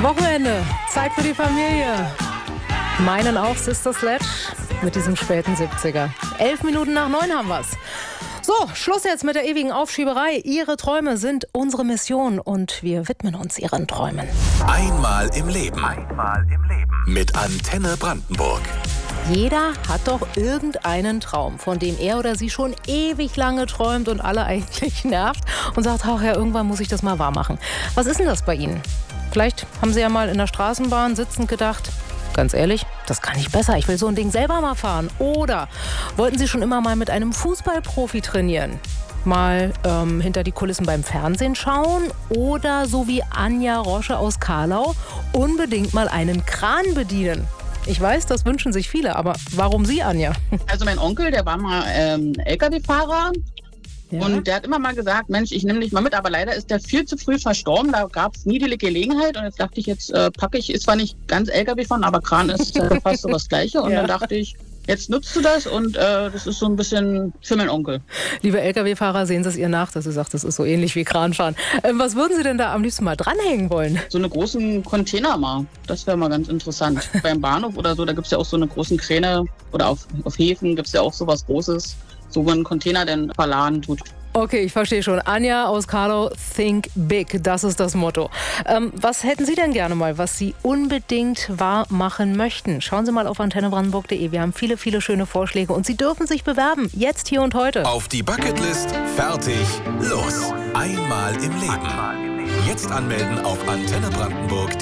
Wochenende, Zeit für die Familie. Meinen auch Sister Sledge mit diesem späten 70er. 11 Minuten nach 9 haben wir's. So, Schluss jetzt mit der ewigen Aufschieberei. Ihre Träume sind unsere Mission und wir widmen uns Ihren Träumen. Einmal im Leben. Mit Antenne Brandenburg. Jeder hat doch irgendeinen Traum, von dem er oder sie schon ewig lange träumt und alle eigentlich nervt und sagt, ach ja, irgendwann muss ich das mal wahr machen. Was ist denn das bei Ihnen? Vielleicht haben Sie ja mal in der Straßenbahn sitzend gedacht, ganz ehrlich, das kann ich besser, ich will so ein Ding selber mal fahren. Oder wollten Sie schon immer mal mit einem Fußballprofi trainieren? Mal hinter die Kulissen beim Fernsehen schauen oder so wie Anja Rosche aus Karlau unbedingt mal einen Kran bedienen? Ich weiß, das wünschen sich viele, aber warum Sie, Anja? Also mein Onkel, der war mal LKW-Fahrer. Ja. Und der hat immer mal gesagt, Mensch, ich nehme dich mal mit, aber leider ist der viel zu früh verstorben, da gab es nie die Gelegenheit und jetzt dachte ich, jetzt packe ich, ist zwar nicht ganz LKW fahren, aber Kran ist fast so das Gleiche und dann dachte ich, jetzt nutzt du das und das ist so ein bisschen für meinen Onkel. Liebe LKW-Fahrer, sehen Sie es ihr nach, dass sie sagt, das ist so ähnlich wie Kranfahren. Was würden Sie denn da am liebsten mal dranhängen wollen? So eine großen Container mal, das wäre mal ganz interessant. Beim Bahnhof oder so, da gibt es ja auch so eine großen Kräne oder auf Häfen gibt es ja auch so was Großes, so einen Container, der verladen tut. Okay, ich verstehe schon. Anja aus Karlau, think big, das ist das Motto. Was hätten Sie denn gerne mal, was Sie unbedingt wahr machen möchten? Schauen Sie mal auf antennebrandenburg.de. Wir haben viele, viele schöne Vorschläge und Sie dürfen sich bewerben. Jetzt, hier und heute. Auf die Bucketlist, fertig, los. Einmal im Leben. Jetzt anmelden auf antennebrandenburg.de.